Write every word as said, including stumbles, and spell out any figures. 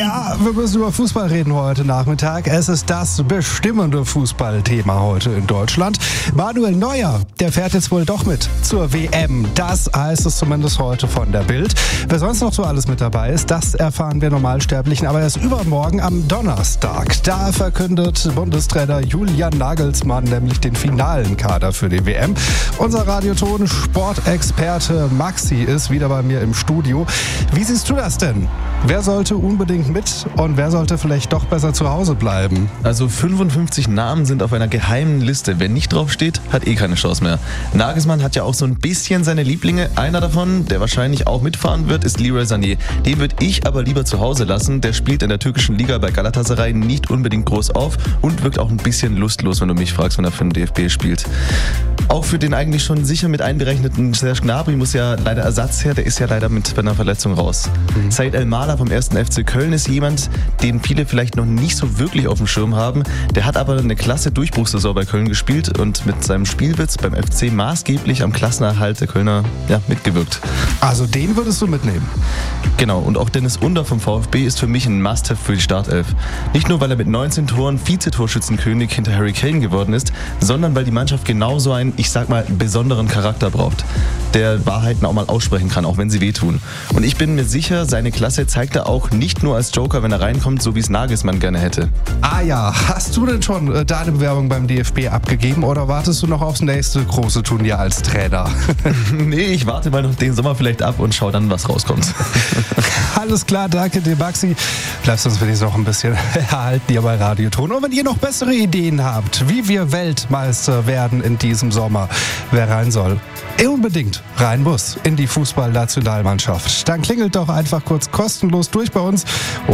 Ja, wir müssen über Fußball reden heute Nachmittag. Es ist das bestimmende Fußballthema heute in Deutschland. Manuel Neuer, der fährt jetzt wohl doch mit zur W M. Das heißt es zumindest heute von der Bild. Wer sonst noch so alles mit dabei ist, das erfahren wir Normalsterblichen aber erst übermorgen am Donnerstag. Da verkündet Bundestrainer Julian Nagelsmann nämlich den finalen Kader für die W M. Unser Radioton-Sportexperte Maxi ist wieder bei mir im Studio. Wie siehst du das denn? Wer sollte unbedingt mit und wer sollte vielleicht doch besser zu Hause bleiben? Also fünfundfünfzig Namen sind auf einer geheimen Liste. Wer nicht drauf steht, hat eh keine Chance mehr. Nagelsmann hat ja auch so ein bisschen seine Lieblinge. Einer davon, der wahrscheinlich auch mitfahren wird, ist Leroy Sané. Den würde ich aber lieber zu Hause lassen. Der spielt in der türkischen Liga bei Galatasaray nicht unbedingt groß auf und wirkt auch ein bisschen lustlos, wenn du mich fragst, wenn er für den D F B spielt. Auch für den eigentlich schon sicher mit einberechneten Serge Gnabry muss ja leider Ersatz her. Der ist ja leider mit einer Verletzung raus. Mhm. Said El-Mala vom ersten F C Köln ist jemand, den viele vielleicht noch nicht so wirklich auf dem Schirm haben. Der hat aber eine klasse Durchbruchssaison bei Köln gespielt und mit seinem Spielwitz beim F C maßgeblich am Klassenerhalt der Kölner ja, mitgewirkt. Also den würdest du mitnehmen? Genau, und auch Dennis Under vom VfB ist für mich ein Must-have für die Startelf. Nicht nur, weil er mit neunzehn Toren Vizetorschützenkönig hinter Harry Kane geworden ist, sondern weil die Mannschaft genauso einen, ich sag mal, besonderen Charakter braucht, der Wahrheiten auch mal aussprechen kann, auch wenn sie wehtun. Und ich bin mir sicher, seine Klasse zeigt er auch nicht nur als Joker, wenn er reinkommt, so wie es Nagelsmann gerne hätte. Ah ja, hast du denn schon äh, deine Bewerbung beim D F B abgegeben oder wartest du noch aufs nächste große Turnier als Trainer? Nee, ich warte mal noch den Sommer vielleicht ab und schau dann, was rauskommt. Alles klar, danke dir, Maxi. Bleibst uns wenigstens noch ein bisschen erhalten hier bei Radioton. Und wenn ihr noch bessere Ideen habt, wie wir Weltmeister werden in diesem Sommer, wer rein soll, unbedingt rein muss in die Fußballnationalmannschaft, dann klingelt doch einfach kurz kostenlos durch bei uns.